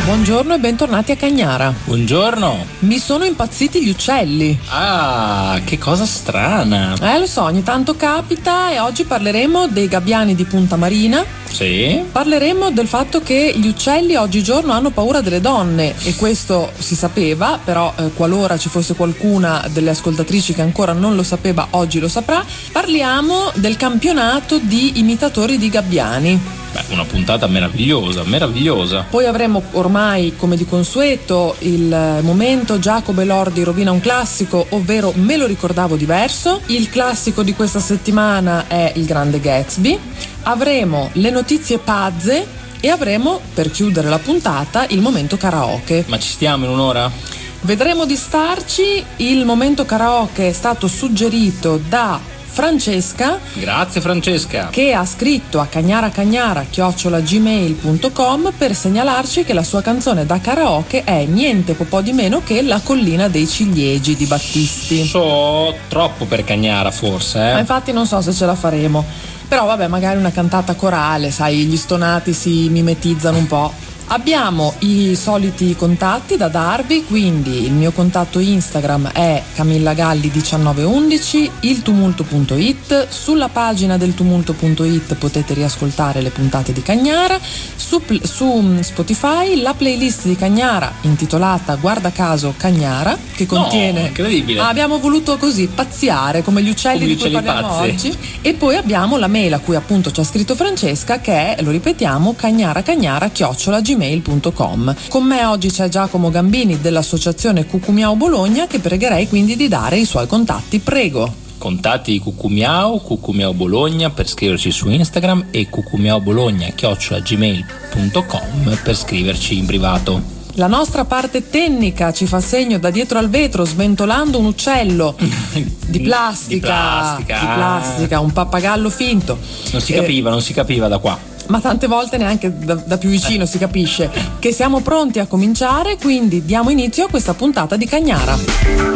Buongiorno e bentornati a Cagnara. Buongiorno. Mi sono impazziti gli uccelli. Ah, che cosa strana. Lo so, ogni tanto capita e oggi parleremo dei gabbiani di Punta Marina. Sì. Parleremo del fatto che gli uccelli oggigiorno hanno paura delle donne e questo si sapeva, però qualora ci fosse qualcuna delle ascoltatrici che ancora non lo sapeva, oggi lo saprà. Parliamo del campionato di imitatori di gabbiani. Una puntata meravigliosa. Poi avremo ormai, come di consueto, il momento Giacomo Elordi rovina un classico, ovvero Me lo ricordavo diverso. Il classico di questa settimana è Il Grande Gatsby. Avremo le notizie pazze e avremo, per chiudere la puntata, il momento karaoke. Ma ci stiamo in un'ora? Vedremo di starci. Il momento karaoke è stato suggerito da Francesca. Grazie Francesca. Che ha scritto a cagnaracagnara@gmail.com per segnalarci che la sua canzone da karaoke è niente po' di meno che La collina dei ciliegi di Battisti. Troppo per Cagnara forse, Ma infatti non so se ce la faremo. Però vabbè, magari una cantata corale, sai, gli stonati si mimetizzano un po'. Abbiamo i soliti contatti da darvi, quindi il mio contatto Instagram è camillagalli1911, iltumulto.it, sulla pagina del tumulto.it potete riascoltare le puntate di Cagnara, su Spotify la playlist di Cagnara intitolata Guarda caso Cagnara, che contiene... incredibile. Abbiamo voluto così pazziare come gli uccelli di cui parliamo pazzi oggi. E poi abbiamo la mail a cui appunto ci ha scritto Francesca, che è, lo ripetiamo, cagnaracagnara@gmail.com. Con me oggi c'è Giacomo Gambini dell'associazione Cucumiao Bologna, che pregherei quindi di dare i suoi contatti, prego. Contatti di Cucumiao Bologna per scriverci su Instagram e cucumiaobologna@gmail.com per scriverci in privato. La nostra parte tecnica ci fa segno da dietro al vetro sventolando un uccello di plastica, un pappagallo finto. Non si capiva da qua. Ma tante volte neanche da più vicino si capisce che siamo pronti a cominciare, quindi diamo inizio a questa puntata di Cagnara.